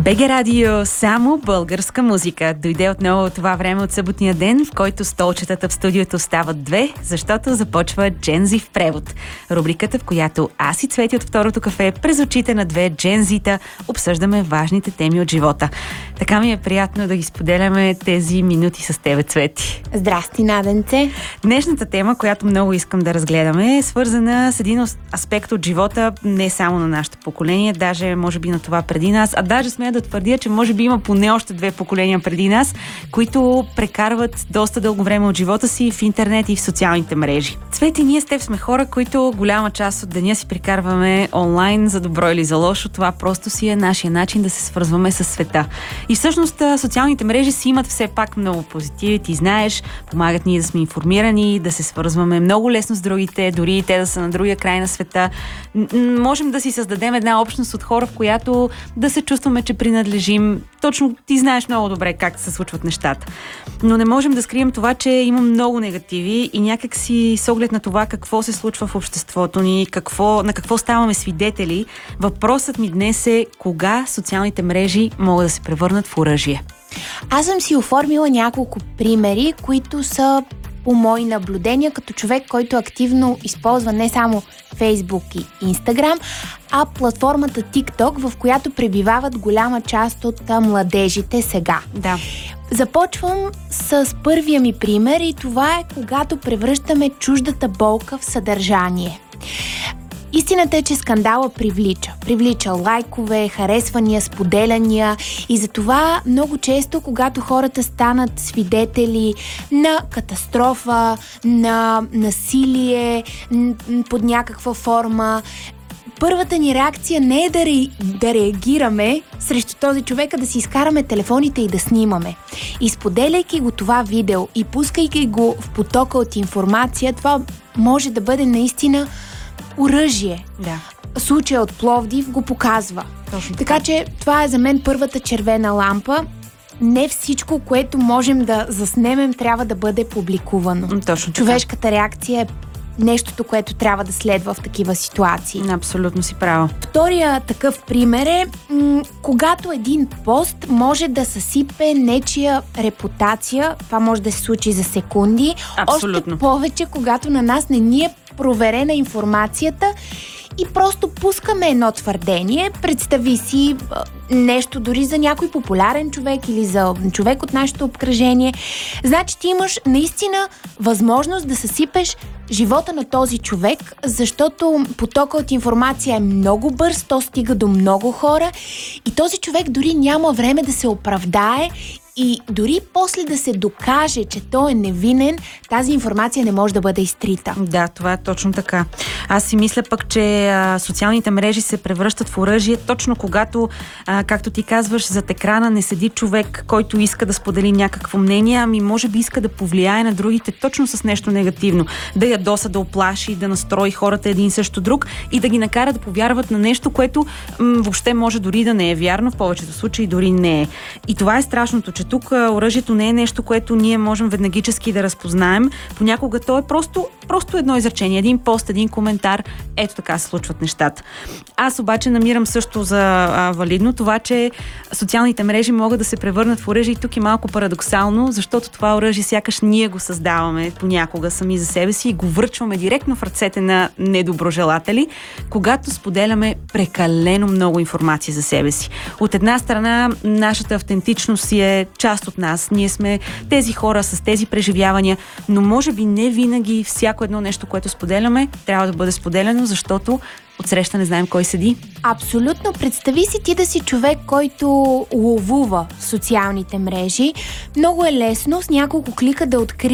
БГ Радио, само българска музика. Дойде отново това време от съботния ден, в който столчетата в студиото стават две, защото започва Джензи в превод. Рубриката, в която аз и Цвети от Второто кафе през очите на две джензита обсъждаме важните теми от живота. Така ми е приятно да ги споделяме тези минути с тебе, Цвети. Здрасти, Наденце. Днешната тема, която много искам да разгледаме, е свързана с един аспект от живота, не само на нашето поколение, даже може би на това преди нас, а даже смея да твърдя, че може би има поне още две поколения преди нас, които прекарват доста дълго време от живота си в интернет и в социалните мрежи. Цвети, ние с теб сме хора, които голяма част от деня си прекарваме онлайн, за добро или за лошо. Това просто си е нашия начин да се свързваме с света. И всъщност социалните мрежи си имат все пак много позитиви, ти знаеш, помагат ни да сме информирани, да се свързваме много лесно с другите, дори и те да са на другия край на света. Можем да си създадем една общност от хора, в която да се чувстваме, че принадлежим. Точно ти знаеш много добре как се случват нещата. Но не можем да скрием това, че има много негативи и някак си с оглед на това какво се случва в обществото ни, на какво ставаме свидетели, въпросът ми днес е кога социалните мрежи могат да се превърнат в оръжие. Аз съм си оформила няколко примери, които са по мои наблюдения, като човек, който активно използва не само Facebook и Instagram, а платформата TikTok, в която пребивават голяма част от младежите сега. Да. Започвам с първия ми пример и това е когато превръщаме чуждата болка в съдържание. Истината е, че скандала привлича лайкове, харесвания, споделяния и затова много често, когато хората станат свидетели на катастрофа, на насилие под някаква форма, първата ни реакция не е да реагираме срещу този човек, а да си изкараме телефоните и да снимаме. И споделяйки го това видео и пускайки го в потока от информация, това може да бъде наистина оръжие. Да. Случай от Пловдив го показва. Точно така че това е за мен първата червена лампа. Не всичко, което можем да заснемем, трябва да бъде публикувано. Точно така. Човешката реакция е нещото, което трябва да следва в такива ситуации. Абсолютно си права. Втория такъв пример е когато един пост може да съсипе нечия репутация. Това може да се случи за секунди. Абсолютно. Още повече, когато на нас не ни е проверена информацията и просто пускаме едно твърдение. Представи си нещо дори за някой популярен човек или за човек от нашето обкръжение. Значи ти имаш наистина възможност да съсипеш живота на този човек, защото потока от информация е много бърз, то стига до много хора и този човек дори няма време да се оправдае и дори после да се докаже, че той е невинен, тази информация не може да бъде изтрита. Да, това е точно така. Аз си мисля пък, че социалните мрежи се превръщат в оръжие точно когато, както ти казваш, зад екрана не седи човек, който иска да сподели някакво мнение, ами може би иска да повлияе на другите точно с нещо негативно. Да ядоса, да оплаши, да настрои хората един срещу друг и да ги накара да повярват на нещо, което въобще може дори да не е вярно, в повечето случаи дори не е. И това е страшното, че тук оръжието не е нещо, което ние можем веднагически да разпознаем. Понякога то е просто едно изречение, един пост, един коментар. Ето така се случват нещата. Аз обаче намирам също за валидно това, че социалните мрежи могат да се превърнат в оръжие и тук е малко парадоксално, защото това оръжие сякаш ние го създаваме понякога сами за себе си и го връчваме директно в ръцете на недоброжелатели, когато споделяме прекалено много информация за себе си. От една страна, нашата автентичност си е част от нас. Ние сме тези хора с тези преживявания, но може би не винаги всяко едно нещо, което споделяме, трябва да бъде споделено, защото отсреща не знаем кой седи. Абсолютно. Представи си ти да си човек, който ловува в социалните мрежи. Много е лесно с няколко клика да откриеш